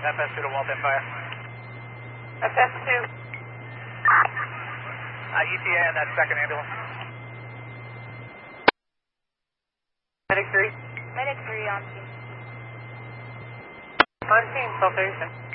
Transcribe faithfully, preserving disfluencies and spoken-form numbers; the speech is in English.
F S two to Walton Fire. F S two. Uh, E T A on that second ambulance. Medic three. Medic three on team. On team, salvation.